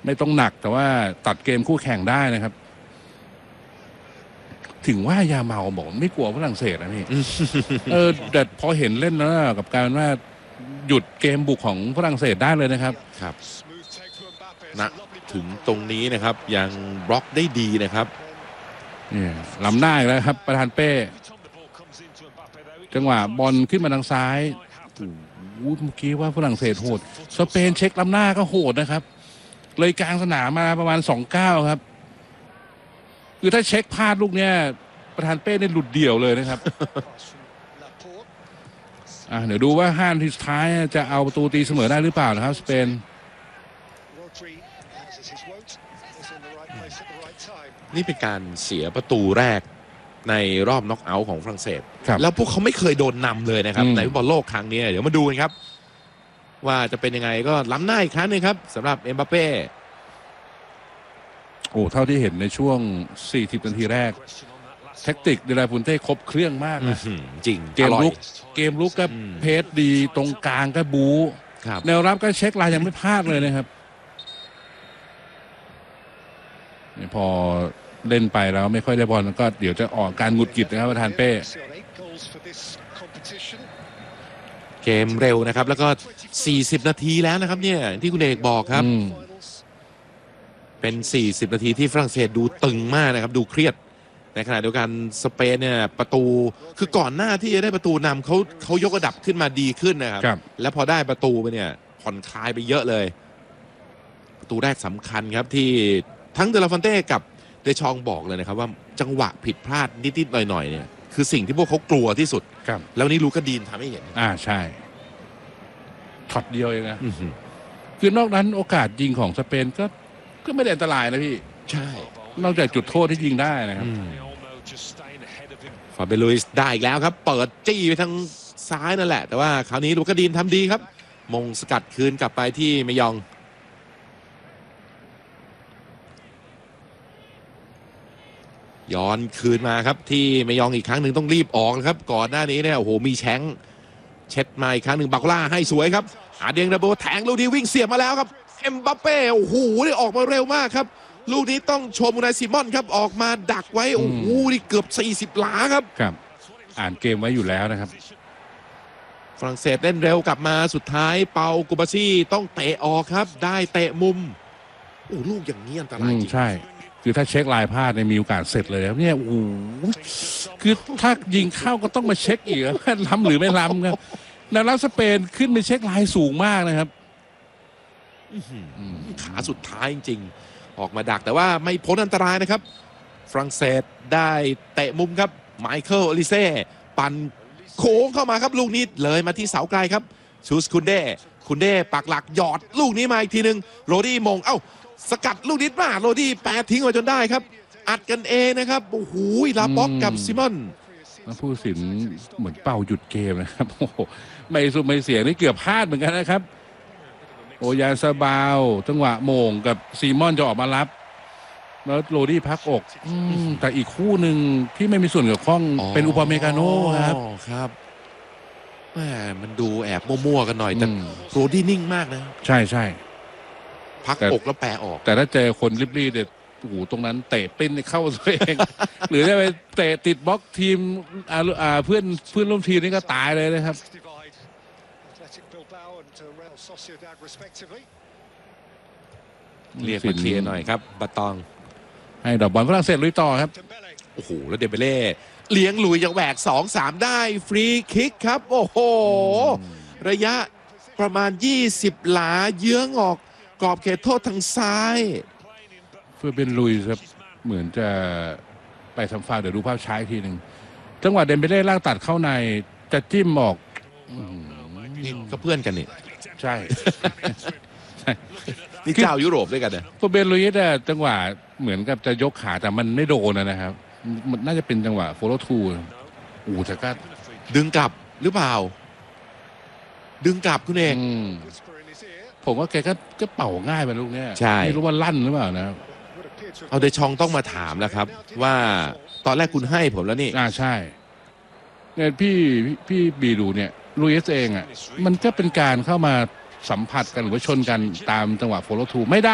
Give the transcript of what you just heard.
ไม่ต้องหนักแต่ว่าตัดเกมคู่แข่งได้นะครับถึงว่ายาเมาบอกไม่กลัวฝรั่งเศสนะพี่ แต่พอเห็นเล่นแล้วกับการว่าหยุดเกมบุกของฝรั่งเศสได้เลยนะครับครับณถึงตรงนี้นะครับยังบล็อกได้ดีนะครับนี่ล้ำหน้าอีกแล้วครับประธานเป้จังหวะบอลขึ้นมาทางซ้ายเมื่อกี้ว่าฝรั่งเศสโหดสเปนเช็คล้ำหน้าก็โหดนะครับเลยกลางสนามมาประมาณ2-9ครับคือถ้าเช็คพลาดลูกเนี้ยประธานเป้เนี่ยหลุดเดี่ยวเลยนะครับ เดี๋ยวดูว่า5 นาทีสุดท้ายจะเอาประตูตีเสมอได้หรือเปล่านะครับสเปนนี่เป็นการเสียประตูแรกในรอบน็อกเอาท์ของฝรั่งเศสแล้วพวกเขาไม่เคยโดนนำเลยนะครับในฟุตบอลโลกครั้งนี้เดี๋ยวมาดูกันครับว่าจะเป็นยังไงก็ล้ำหน้าอีกครั้งนึงครับสำหรับเอ็มบัปเป้เท่าที่เห็นในช่วง40 นาทีแรกแท็กติกเดลาฟูนเต้ครบเครื่องมากนะจริงเกมลุกก็เพจดีตรงกลางก็บู๊แนวรับก็เช็คลายยังไม่พลาดเลยนะครับพอเล่นไปแล้วไม่ค่อยได้บอลก็เดี๋ยวจะออกการหงุดหงิดนะครับประธานเป้เกมเร็วนะครับแล้วก็40 นาทีแล้วนะครับเนี่ยที่คุณเอกบอกครับเป็น40 นาทีที่ฝรั่งเศสดูตึงมากนะครับดูเครียดในขณะเดียวกันสเปนเนี่ยประตูคือก่อนหน้าที่จะได้ประตูนำเขายกระดับขึ้นมาดีขึ้นนะครับแล้วพอได้ประตูไปเนี่ยผ่อนคลายไปเยอะเลยประตูแรกสำคัญครับที่ทั้งเดลาฟอนเต้กับเดชองบอกเลยนะครับว่าจังหวะผิดพลาดนิดๆหน่อยๆเนี่ยคือสิ่งที่พวกเขากลัวที่สุดแล้วนี่ลูกาดีนทำให้เห็นใช่ช็อตเดียวเองนะคือนอกนั้นโอกาสยิงของสเปนก็ไม่ได้อันตรายนะพี่ใช่นอกจากจุดโทษที่ยิงได้นะครับฟาเบลุยส์ได้อีกแล้วครับเปิดจี้ไปทางซ้ายนั่นแหละแต่ว่าคราวนี้ลูกาดีนทำดีครับมงสกัดคืนกลับไปที่เมยองย้อนคืนมาครับที่เมยองอีกครั้งหนึ่งต้องรีบออกนะครับก่อนหน้านี้เนี่ยโอ้โหมีแชงเช็ดมาอีกครั้งหนึ่งบักล่าให้สวยครับอาเดียงระเบิดแทงลูกนี้วิ่งเสียบมาแล้วครับเอ็มบัปเป้โอ้โหได้ออกมาเร็วมากครับลูกนี้ต้องชมอูนายซิมอนครับออกมาดักไว้โอ้โหนี่เกือบ40 หลาครับอ่านเกมไว้อยู่แล้วนะครับฝรั่งเศสเล่นเร็วกลับมาสุดท้ายเปากูบาซี่ต้องเตะออกครับได้เตะมุมโอ้ลูกอย่างนี้อันตรายจริงใช่คือถ้าเช็คลายพลาดในมีโอกาสเสร็จเลยครับเนี่ยโอ้โหคือถ้ายิงเข้าก็ต้องมาเช็คอีกว่าล้ำหรือไม่ล้ำครับแนวรับสเปนขึ้นไปเช็คลายสูงมากนะครับขาสุดท้ายจริงๆออกมาดักแต่ว่าไม่พ้นอันตรายนะครับฝรั่งเศสได้เตะมุมครับไมเคิลอลิเซ่ปั่นโค้งเข้ามาครับลูกนี้เลยมาที่เสาไกลครับชูสคุนเด้ปักหลักหยอดลูกนี้มาอีกทีหนึ่งโรดี้มงสกัดลูกนิดมาโรดี้แปะทิ้งไว้จนได้ครับอัดกันเองนะครับโอ้โหลาบ็อกกับซิมอนผู้ตัดสินเหมือนเป่าหยุดเกมนะครับโอ้โหไม่สุดไม่เสียนี่เกือบพลาดเหมือนกันนะครับโอยาซาบาวจังหวะโมงกับซีมอนจะออกมารับแล้วโรดี้พักอกแต่อีกคู่หนึ่งที่ไม่มีส่วนเกี่ยวข้องเป็นอุปเมกาโน่ครับแหมมันดูแอบมั่วๆกันหน่อยแต่โรดี้นิ่งมากนะใช่พักอกแล้วแปรออกแต่ถ้าเจอคนรีบๆเด็ดหูตรงนั้นเตะปิ้นเข้าตัวเอง หรือจะไปเตะติดบล็อกทีมเพื่อนร่วมทีมนี่ก็ตายเลยนะครับเรียกมาเคลียร์หน่อยครับบัตตองให้ดอกบอลฝรั่งเศสลุยต่อครับโอ้โหแล้วเดมเบเล่เลี้ยงลุยยังแหวก 2-3 ได้ฟรีคิกครับโอ้โหระยะประมาณ20 หลาเยื้องออกกรอบเขตโทษทางซ้ายเพื่อเป็นลุยครับเหมือนจะไปทำฟาวล์เดี๋ยวดูภาพช้าอีกทีหนึ่งจังหวะเดมเบเล่ลากตัดเข้าในจะจิ้มออกนี่ก็เพื่อนกันนี่ใช่นี่เจ้ายุโรปด้วยกันนะพวกเบนลุยส์เนี่ยจังหวะเหมือนกับจะยกขาแต่มันไม่โดนนะครับมันน่าจะเป็นจังหวะโฟโลทูแต่ก็ดึงกลับหรือเปล่าดึงกลับคุณเอกผมว่าแกก็เป่าง่ายไปลูกเนี้ยไม่รู้ว่าลั่นหรือเปล่านะครับเอาเดชองต้องมาถามแล้วครับว่าตอนแรกคุณให้ผมแล้วนี่ใช่เนี่ยพี่บีดูเนี่ยลุยส์เองมันก็เป็นการเข้ามาสัมผัสกันหรือว่าชนกันตามจังหวะโฟโลทูไม่ได้